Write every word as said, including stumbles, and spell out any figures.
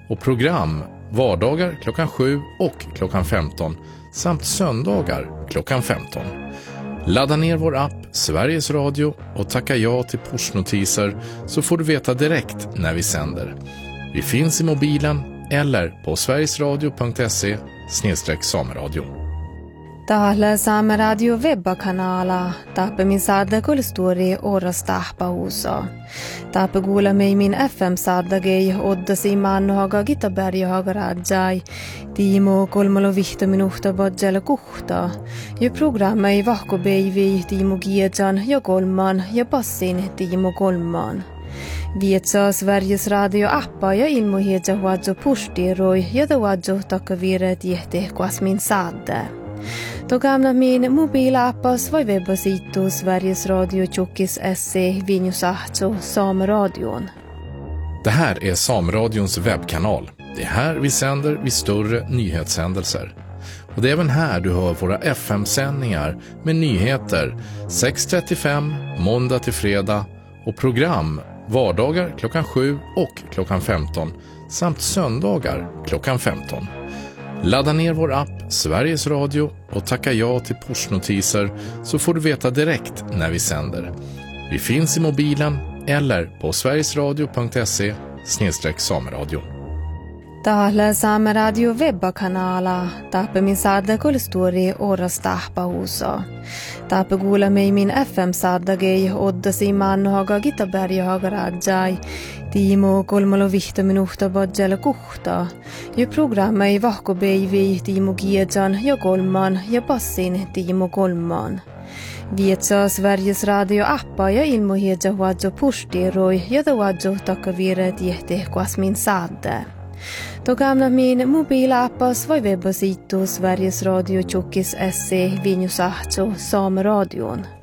och program vardagar klockan sju och klockan femton samt söndagar klockan femton. Ladda ner vår app Sveriges Radio och tacka ja till pushnotiser så får du veta direkt när vi sänder. Vi finns i mobilen eller på sverigesradio punkt se slash sameradio. Täällä Saameradio webbakanala taappe min saada kulstori oras tahpa uso. Taappe kuulemme min F M-saadagei oddasi mannohaga Gitabergiohaga rajai. Tiimo kolmalo vihto minuhta bodjala kuhta. Ja programma ei vahko beivi Tiimo Giedjan ja kolman ja passin Tiimo kolman. Vietsa Sveriges Radio appa ja ilmohiedja huadjo pustiroi ja tawadjo takavire tiehte kuas min saade. Togamna min mobilappas voi webbasitu Sveriges Radio Tjockis se Vinjusahto Sameradion. Det här är Sameradions webbkanal. Det är här vi sänder vid större nyhetshändelser. Och det är även här du hör våra F M-sändningar med nyheter sex trettiofem måndag till fredag och program vardagar klockan sju och klockan femton samt söndagar klockan femton. Ladda ner vår app Sveriges Radio och tacka ja till pushnotiser så får du veta direkt när vi sänder. Vi finns i mobilen eller på sverigesradio punkt se slash sameradio. Täällä Saameradio webbakanala taappe min saada kulstori oras tahpa uso. Taappe kuulemme min F M-saadagei oddasi mannohaga Gitabergiohaga rajai. Tiimo kolmalo vihto minuhta bodjala kuhta. Ja programma ei vahko beivi Tiimo Giedjan ja kolman ja passin Tiimo kolman. Vietsa Sveriges Radio appa ja ilmohiedja huadjo pustiroi ja tawadjo takavire tiehte kuas min saade. Togamna min mobilappas voi webbasitu Sveriges Radio Tjockis se Vinjusahto Sameradion.